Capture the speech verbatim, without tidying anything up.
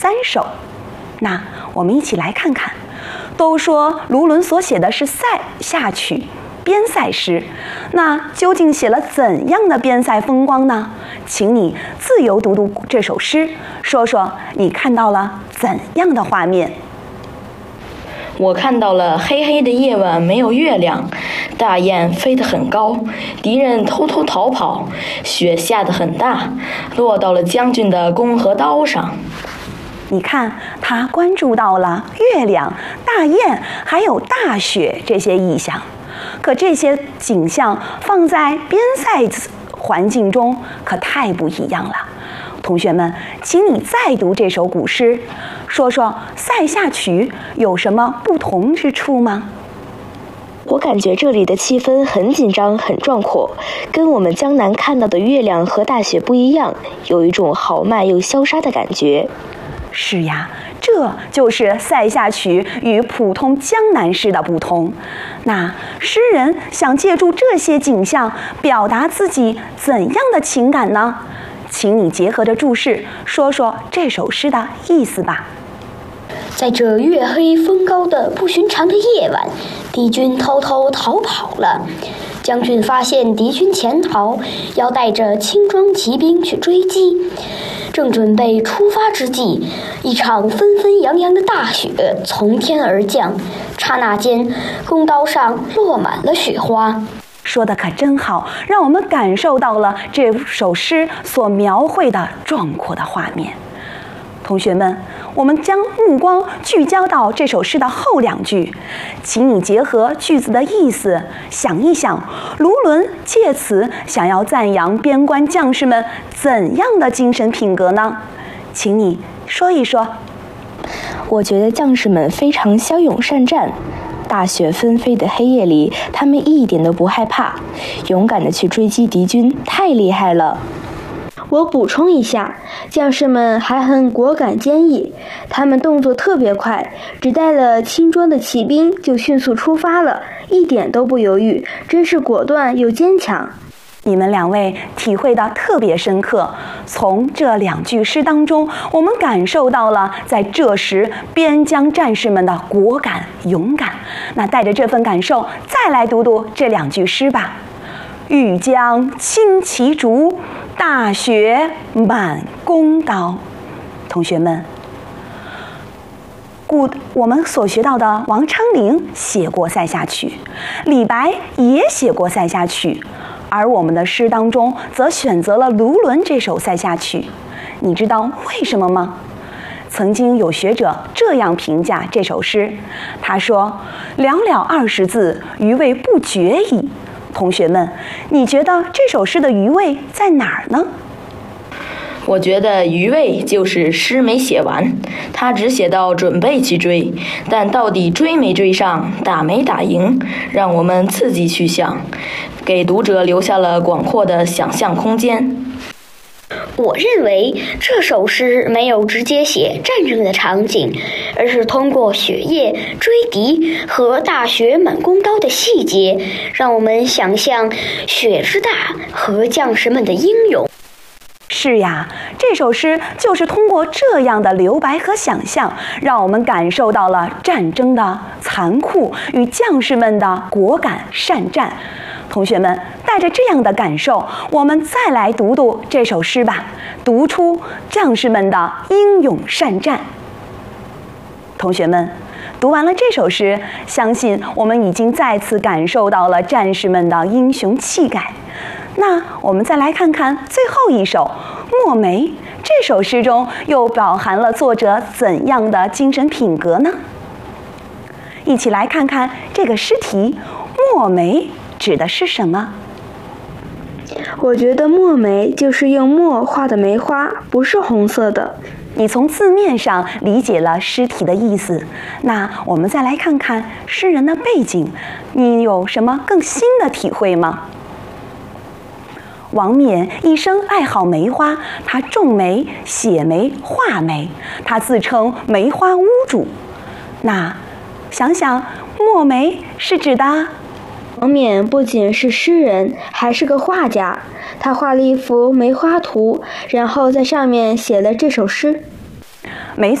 三首。那我们一起来看看，都说卢纶所写的是塞下曲边塞诗，那究竟写了怎样的边塞风光呢？请你自由读读这首诗，说说你看到了怎样的画面。 我看到了黑黑的夜晚，没有月亮，大雁飞得很高，敌人偷偷逃跑，雪下得很大，落到了将军的弓和刀上。 你看，他关注到了月亮、大雁还有大雪这些意象，可这些景象放在边塞环境中可太不一样了。同学们，请你再读这首古诗，说说《塞下曲》有什么不同之处吗？ 我感觉这里的气氛很紧张，很壮阔，跟我们江南看到的月亮和大雪不一样，有一种豪迈又潇洒的感觉。 是呀，这就是《塞下曲》与普通江南诗的不同。那诗人想借助这些景象表达自己怎样的情感呢？请你结合着注释说说这首诗的意思吧。 在这月黑风高的不寻常的夜晚，敌军偷偷逃跑了。将军发现敌军潜逃，要带着轻装骑兵去追击。正准备出发之际，一场纷纷扬扬的大雪从天而降，刹那间，弓刀上落满了雪花。 说的可真好，让我们感受到了这首诗所描绘的壮阔的画面。同学们，我们将目光聚焦到这首诗的后两句，请你结合句子的意思，想一想，卢纶借此想要赞扬边关将士们怎样的精神品格呢？请你说一说。 我觉得将士们非常骁勇善战，大雪纷飞的黑夜里，他们一点都不害怕，勇敢地去追击敌军，太厉害了。 我补充一下，将士们还很果敢坚毅，他们动作特别快，只带了轻装的骑兵就迅速出发了，一点都不犹豫，真是果断又坚强。 你们两位体会得特别深刻，从这两句诗当中，我们感受到了在这时边疆战士们的果敢勇敢。那带着这份感受，再来读读这两句诗吧。欲将轻骑逐，大雪满弓刀。同学们，故我们所学到的王昌龄写过《塞下曲》，李白也写过《塞下曲》，而我们的诗当中则选择了卢纶这首《塞下曲》。你知道为什么吗？曾经有学者这样评价这首诗，他说：“寥寥二十字，余味不绝矣。”同学们，你觉得这首诗的余味在哪儿呢？ 我觉得余味就是诗没写完，他只写到准备去追，但到底追没追上，打没打赢，让我们刺激去想，给读者留下了广阔的想象空间。 我认为这首诗没有直接写战争的场景，而是通过雪夜、追敌和大雪满弓刀的细节，让我们想象雪之大和将士们的英勇。 是呀，这首诗就是通过这样的留白和想象，让我们感受到了战争的残酷与将士们的果敢善战。同学们，带着这样的感受，我们再来读读这首诗吧，读出将士们的英勇善战。同学们，读完了这首诗，相信我们已经再次感受到了战士们的英雄气概。那我们再来看看最后一首《墨梅》，这首诗中又饱含了作者怎样的精神品格呢？一起来看看这个诗题“墨梅”指的是什么？ 我觉得墨梅就是用墨画的梅花，不是红色的。 你从字面上理解了诗题的意思，那我们再来看看诗人的背景，你有什么更新的体会吗？王冕一生爱好梅花，他种梅、写梅、画梅，他自称梅花屋主。那想想墨梅是指的？ 王冕不仅是诗人，还是个画家。他画了一幅梅花图，然后在上面写了这首诗。